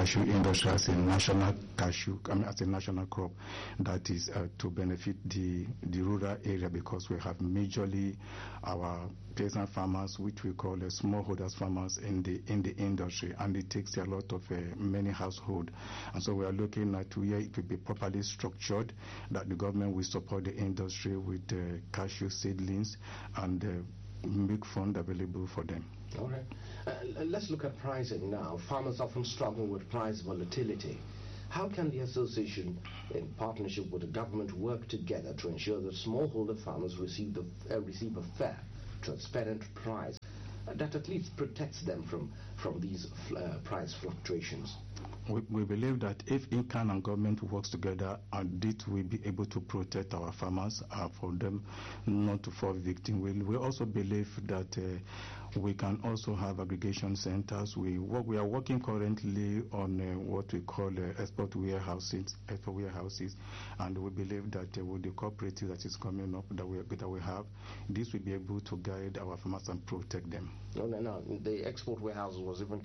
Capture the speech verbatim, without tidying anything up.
cashew industry as a national cashew, I mean, as a national crop that is uh, to benefit the, the rural area, because we have majorly our peasant farmers, which we call uh, smallholders farmers in the in the industry, and it takes a lot of uh, many households. And so we are looking at where it will be properly structured, that the government will support the industry with uh, cashew seedlings and uh, make fund available for them. All right. Uh, let's look at pricing now. Farmers often struggle with price volatility. How can the association, in partnership with the government, work together to ensure that smallholder farmers receive, the, uh, receive a fair, transparent price uh, that at least protects them from, from these uh, price fluctuations? We, we believe that if I C A N and government works together, and it will be able to protect our farmers uh, for them not to fall victim. We, we also believe that uh, we can also have aggregation centers. We work, we are working currently on uh, what we call uh, export warehouses, export warehouses, and we believe that uh, with the cooperative that is coming up that we that we have, this will be able to guide our farmers and protect them. No, no, no. The export warehouse was even